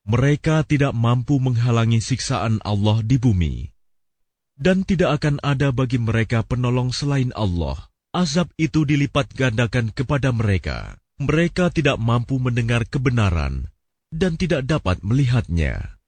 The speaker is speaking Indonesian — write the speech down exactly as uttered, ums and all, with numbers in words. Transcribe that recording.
Mereka tidak mampu menghalangi siksaan Allah di bumi, dan tidak akan ada bagi mereka penolong selain Allah. Azab itu dilipat gandakan kepada mereka. Mereka tidak mampu mendengar kebenaran dan tidak dapat melihatnya.